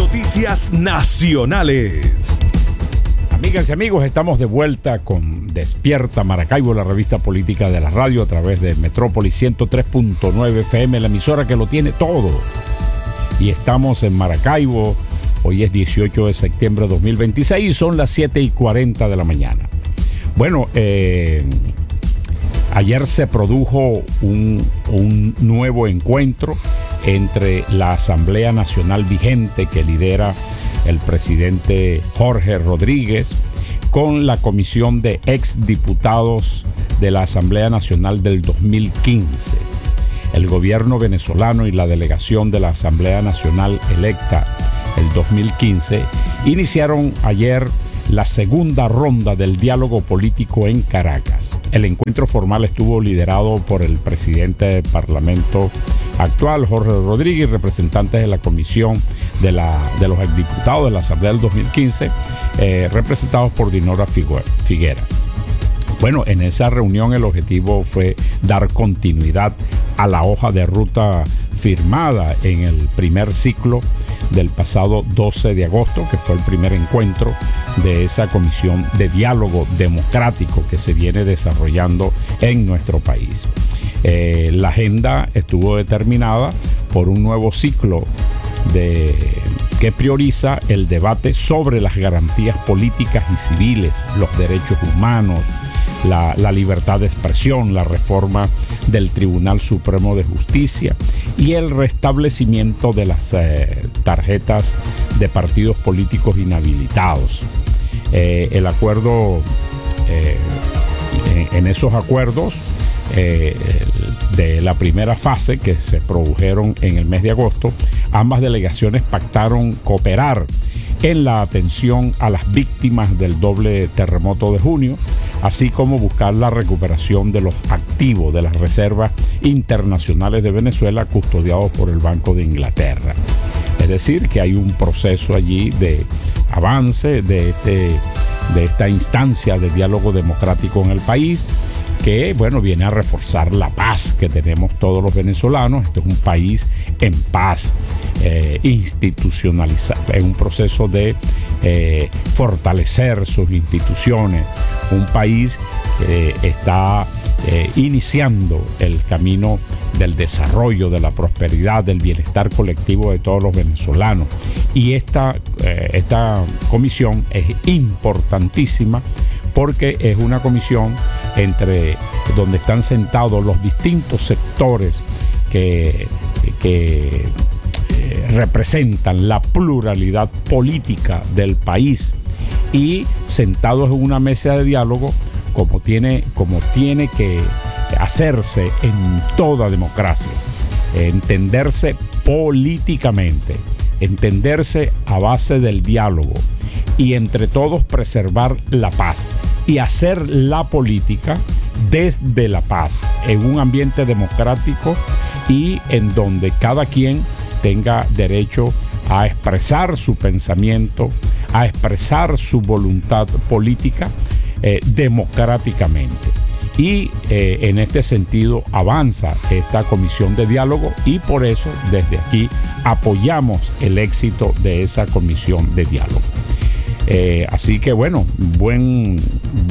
Noticias Nacionales. Amigas y amigos, estamos de vuelta con Despierta Maracaibo, la revista política de la radio, a través de Metrópolis 103.9 FM, la emisora que lo tiene todo. Y estamos en Maracaibo. Hoy es 18 de septiembre de 2026 y son las 7:40 de la mañana. Bueno, ayer se produjo un nuevo encuentro entre la Asamblea Nacional vigente que lidera el presidente Jorge Rodríguez con la comisión de exdiputados de la Asamblea Nacional del 2015. El gobierno venezolano y la delegación de la Asamblea Nacional electa el 2015 iniciaron ayer la segunda ronda del diálogo político en Caracas. El encuentro formal estuvo liderado por el presidente del Parlamento actual, Jorge Rodríguez, y representantes de la comisión de los exdiputados de la Asamblea del 2015, representados por Dinora Figuera. Bueno, en esa reunión el objetivo fue dar continuidad a la hoja de ruta firmada en el primer ciclo del pasado 12 de agosto, que fue el primer encuentro de esa comisión de diálogo democrático que se viene desarrollando en nuestro país. La agenda estuvo determinada por un nuevo ciclo que prioriza el debate sobre las garantías políticas y civiles, los derechos humanos, la libertad de expresión, la reforma del Tribunal Supremo de Justicia y el restablecimiento de las tarjetas de partidos políticos inhabilitados. El acuerdo, en esos acuerdos de la primera fase que se produjeron en el mes de agosto, ambas delegaciones pactaron cooperar en la atención a las víctimas del doble terremoto de junio, así como buscar la recuperación de los activos de las reservas internacionales de Venezuela custodiados por el Banco de Inglaterra. Es decir, que hay un proceso allí de avance de esta instancia de diálogo democrático en el país, que, bueno, viene a reforzar la paz que tenemos todos los venezolanos. Este es un país en paz, institucionalizado, en un proceso de fortalecer sus instituciones, un país que está iniciando el camino del desarrollo, de la prosperidad, del bienestar colectivo de todos los venezolanos. Y esta comisión es importantísima porque es una comisión donde están sentados los distintos sectores que representan la pluralidad política del país y sentados en una mesa de diálogo como tiene que hacerse en toda democracia, entenderse políticamente, entenderse a base del diálogo y entre todos preservar la paz y hacer la política desde la paz en un ambiente democrático y en donde cada quien tenga derecho a expresar su pensamiento, a expresar su voluntad política democráticamente. Y en este sentido avanza esta comisión de diálogo y por eso desde aquí apoyamos el éxito de esa comisión de diálogo. Así que bueno, buen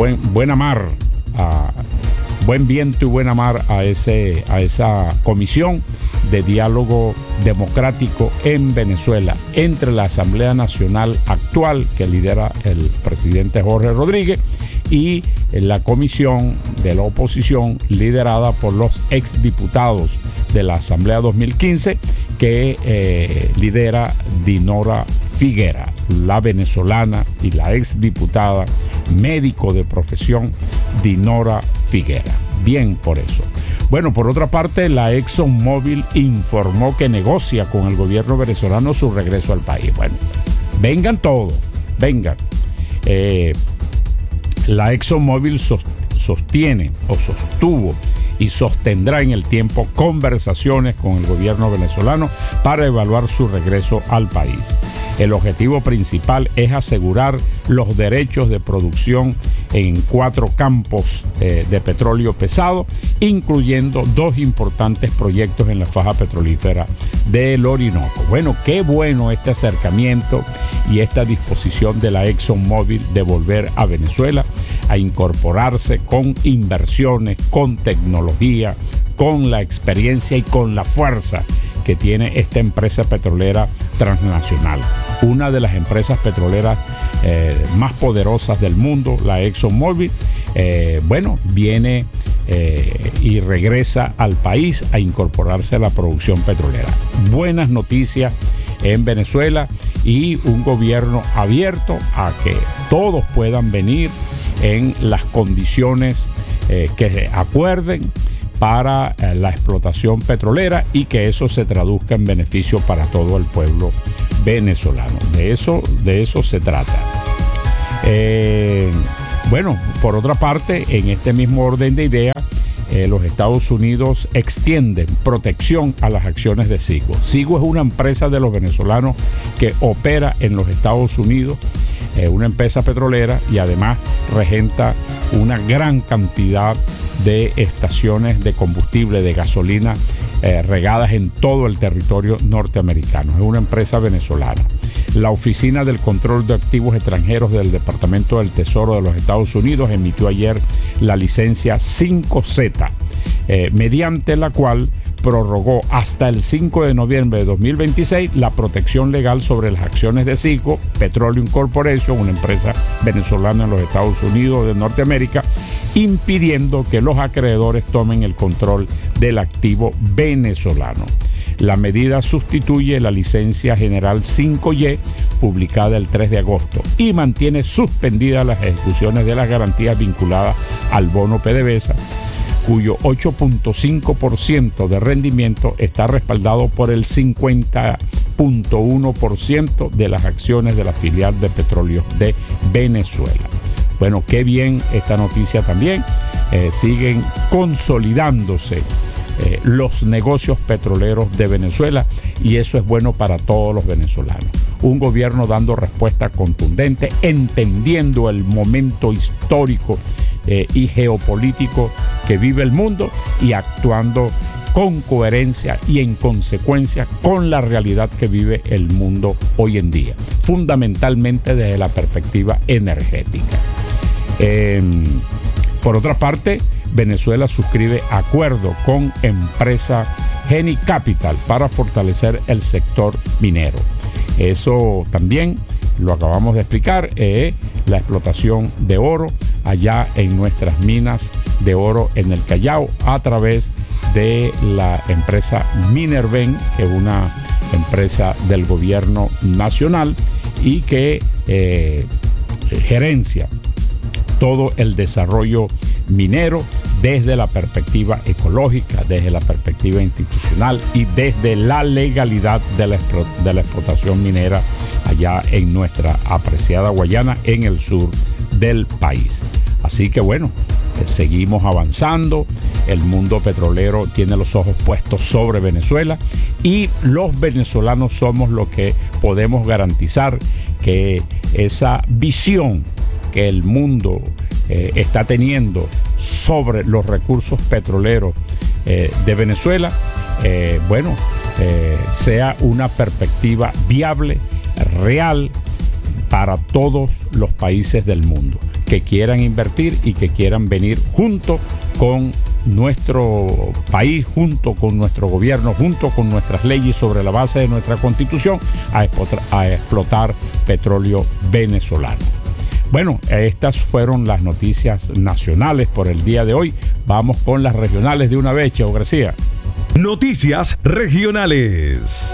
viento y buena mar a esa comisión de diálogo democrático en Venezuela entre la Asamblea Nacional actual que lidera el presidente Jorge Rodríguez y la comisión de la oposición liderada por los exdiputados de la Asamblea 2015 que lidera Dinora Figuera, la venezolana y la exdiputada médico de profesión Dinora Figuera. Bien por eso. Bueno, por otra parte, la ExxonMobil informó que negocia con el gobierno venezolano su regreso al país. Bueno, vengan todos, vengan. La ExxonMobil sostiene o sostuvo y sostendrá en el tiempo conversaciones con el gobierno venezolano para evaluar su regreso al país. El objetivo principal es asegurar los derechos de producción en 4 campos de petróleo pesado, incluyendo 2 importantes proyectos en la faja petrolífera del Orinoco. Bueno, qué bueno este acercamiento y esta disposición de la ExxonMobil de volver a Venezuela a incorporarse con inversiones, con tecnología, con la experiencia y con la fuerza que tiene esta empresa petrolera transnacional. Una de las empresas petroleras más poderosas del mundo, la ExxonMobil, viene y regresa al país a incorporarse a la producción petrolera. Buenas noticias en Venezuela y un gobierno abierto a que todos puedan venir en las condiciones que se acuerden para la explotación petrolera y que eso se traduzca en beneficio para todo el pueblo venezolano. De eso se trata. Por otra parte, en este mismo orden de ideas, los Estados Unidos extienden protección a las acciones de Sigo. Sigo es una empresa de los venezolanos que opera en los Estados Unidos, una empresa petrolera, y además regenta una gran cantidad de estaciones de combustible, de gasolina, regadas en todo el territorio norteamericano. Es una empresa venezolana. La Oficina del Control de Activos Extranjeros del Departamento del Tesoro de los Estados Unidos emitió ayer la licencia 5Z, mediante la cual prorrogó hasta el 5 de noviembre de 2026 la protección legal sobre las acciones de Citgo Petroleum Corporation, una empresa venezolana en los Estados Unidos de Norteamérica, impidiendo que los acreedores tomen el control del activo venezolano. La medida sustituye la licencia general 5Y publicada el 3 de agosto y mantiene suspendidas las ejecuciones de las garantías vinculadas al bono PDVSA, cuyo 8.5% de rendimiento está respaldado por el 50.1% de las acciones de la filial de Petróleos de Venezuela. Bueno, qué bien esta noticia también. Siguen consolidándose los negocios petroleros de Venezuela y eso es bueno para todos los venezolanos. Un gobierno dando respuesta contundente, entendiendo el momento histórico y geopolítico que vive el mundo y actuando con coherencia y en consecuencia con la realidad que vive el mundo hoy en día, fundamentalmente desde la perspectiva energética. Por otra parte, Venezuela suscribe acuerdo con empresa Geni Capital para fortalecer el sector minero. Eso también lo acabamos de explicar, la explotación de oro allá en nuestras minas de oro en el Callao a través de la empresa Minerven, que es una empresa del gobierno nacional y que gerencia todo el desarrollo minero desde la perspectiva ecológica, desde la perspectiva institucional y desde la legalidad de la explotación minera allá en nuestra apreciada Guayana, en el sur del país. Así que bueno, seguimos avanzando. El mundo petrolero tiene los ojos puestos sobre Venezuela y los venezolanos somos los que podemos garantizar que esa visión que el mundo está teniendo sobre los recursos petroleros de Venezuela, sea una perspectiva viable, real para todos los países del mundo que quieran invertir y que quieran venir junto con nuestro país, junto con nuestro gobierno, junto con nuestras leyes sobre la base de nuestra Constitución a explotar petróleo venezolano. Bueno, estas fueron las noticias nacionales por el día de hoy. Vamos con las regionales de una vez, Cheo García. Noticias regionales.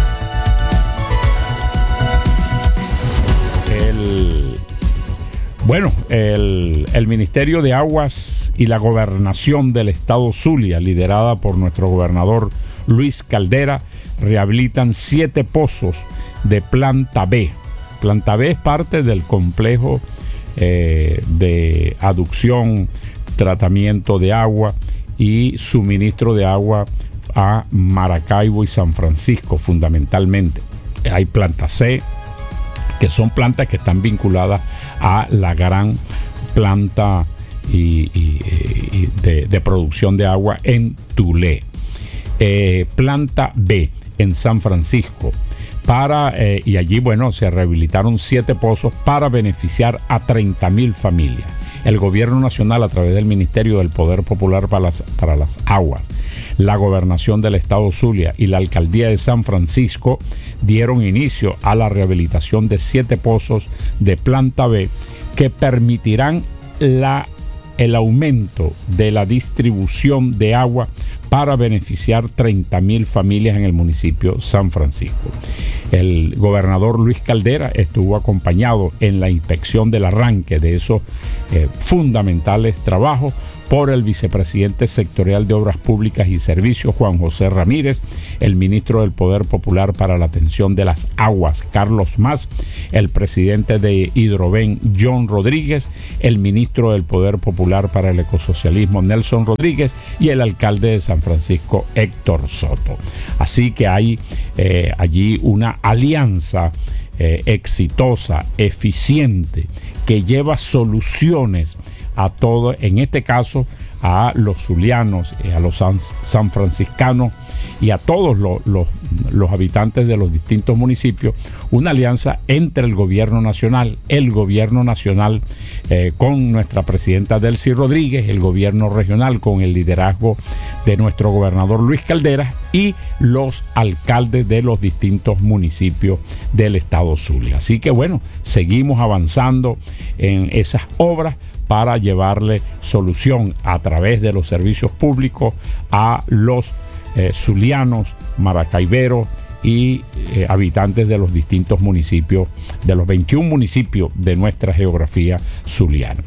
El Ministerio de Aguas y la Gobernación del Estado Zulia, liderada por nuestro gobernador Luis Caldera, rehabilitan 7 pozos de Planta B. Planta B es parte del complejo de aducción, tratamiento de agua y suministro de agua a Maracaibo y San Francisco fundamentalmente. Hay plantas C, que son plantas que están vinculadas a la gran planta de producción de agua en Tulé. Planta B en San Francisco, y allí, se rehabilitaron 7 pozos para beneficiar a 30,000 familias. El gobierno nacional, a través del Ministerio del Poder Popular para las Aguas, la gobernación del estado Zulia y la alcaldía de San Francisco dieron inicio a la rehabilitación de 7 pozos de planta B que permitirán el aumento de la distribución de agua para beneficiar 30,000 familias en el municipio San Francisco. El gobernador Luis Caldera estuvo acompañado en la inspección del arranque de esos fundamentales trabajos por el vicepresidente sectorial de Obras Públicas y Servicios, Juan José Ramírez, el ministro del Poder Popular para la Atención de las Aguas, Carlos Mas, el presidente de Hidroven, John Rodríguez, el ministro del Poder Popular para el Ecosocialismo, Nelson Rodríguez, y el alcalde de San Francisco, Héctor Soto. Así que hay allí una alianza exitosa, eficiente, que lleva soluciones a todo, en este caso a los zulianos, a los sanfranciscanos y a todos los habitantes de los distintos municipios, una alianza entre el gobierno nacional con nuestra presidenta Delcy Rodríguez, el gobierno regional con el liderazgo de nuestro gobernador Luis Caldera y los alcaldes de los distintos municipios del estado Zulia. Así que seguimos avanzando en esas obras para llevarle solución a través de los servicios públicos a los zulianos, maracaiberos y habitantes de los distintos municipios, de los 21 municipios de nuestra geografía zuliana.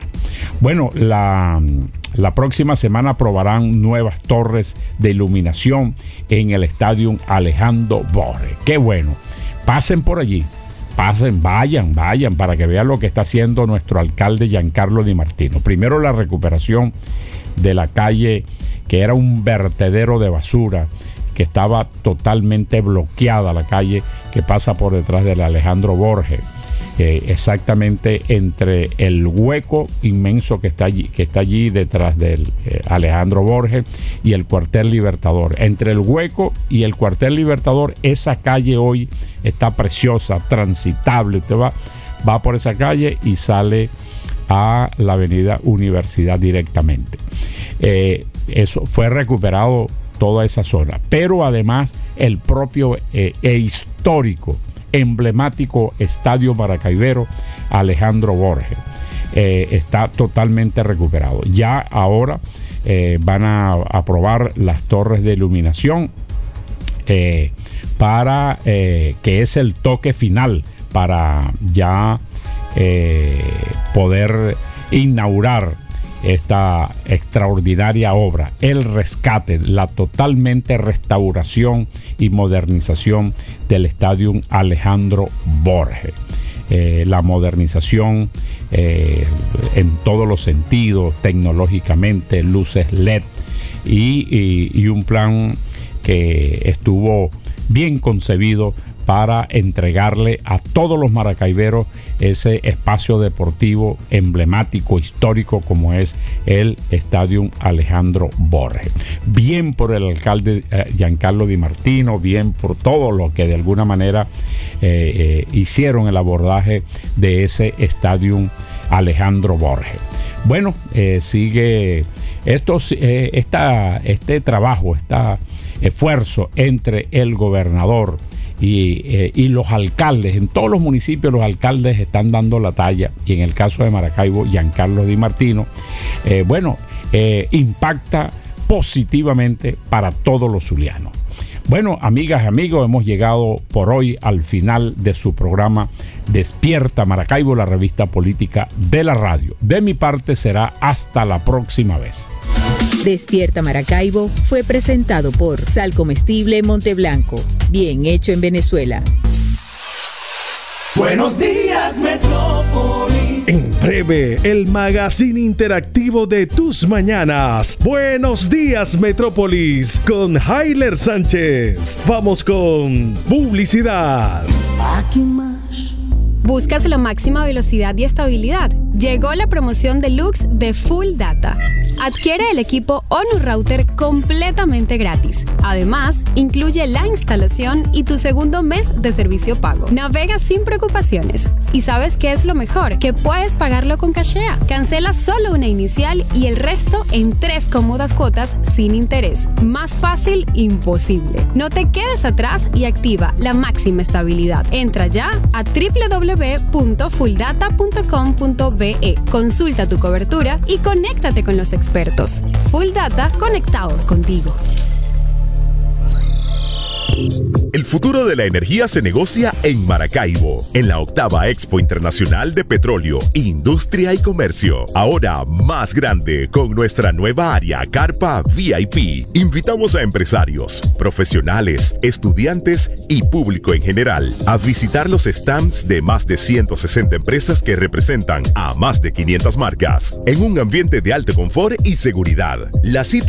La próxima semana aprobarán nuevas torres de iluminación en el Estadio Alejandro Borges. ¡Qué bueno! Pasen por allí. Vayan para que vean lo que está haciendo nuestro alcalde Giancarlo Di Martino. Primero, la recuperación de la calle, que era un vertedero de basura, que estaba totalmente bloqueada, la calle que pasa por detrás del Alejandro Borges, exactamente entre el hueco inmenso que está allí detrás del Alejandro Borges y el Cuartel Libertador. Entre el hueco y el Cuartel Libertador, esa calle hoy está preciosa, transitable. Usted va por esa calle y sale a la avenida Universidad directamente. Eso fue recuperado, toda esa zona, pero además el propio histórico, emblemático estadio maracaibero Alejandro Borges está totalmente recuperado. Ya ahora van a aprobar las torres de iluminación para que es el toque final para ya poder inaugurar esta extraordinaria obra, el rescate, la totalmente restauración y modernización del Estadio Alejandro Borges. La modernización en todos los sentidos, tecnológicamente, luces LED y un plan que estuvo bien concebido para entregarle a todos los maracaiberos ese espacio deportivo emblemático, histórico, como es el Estadio Alejandro Borges. Bien por el alcalde Giancarlo Di Martino, bien por todo lo que de alguna manera hicieron el abordaje de ese Estadio Alejandro Borges. Sigue este trabajo, este esfuerzo entre el gobernador y los alcaldes. En todos los municipios los alcaldes están dando la talla, y en el caso de Maracaibo, Giancarlo Di Martino impacta positivamente para todos los zulianos. Amigas y amigos, hemos llegado por hoy al final de su programa Despierta Maracaibo, la revista política de la radio. De mi parte será hasta la próxima vez. Despierta Maracaibo fue presentado por Sal Comestible Monteblanco, bien hecho en Venezuela. Buenos días, Metrópolis. En breve, el magazine interactivo de tus mañanas. Buenos días, Metrópolis, con Hailer Sánchez. Vamos con publicidad. ¿Buscas la máxima velocidad y estabilidad? Llegó la promoción deluxe de Full Data. Adquiere el equipo ONU Router completamente gratis. Además, incluye la instalación y tu segundo mes de servicio pago. Navega sin preocupaciones. ¿Y sabes qué es lo mejor? Que puedes pagarlo con Cashea. Cancela solo una inicial y el resto en 3 cómodas cuotas sin interés. Más fácil, imposible. No te quedes atrás y activa la máxima estabilidad. Entra ya a www.fulldata.com.be. Consulta tu cobertura y conéctate con los expertos. Full Data, conectados contigo. El futuro de la energía se negocia en Maracaibo, en la 8ª Expo Internacional de Petróleo, Industria y Comercio. Ahora más grande con nuestra nueva área Carpa VIP. Invitamos a empresarios, profesionales, estudiantes y público en general a visitar los stands de más de 160 empresas que representan a más de 500 marcas en un ambiente de alto confort y seguridad. La cita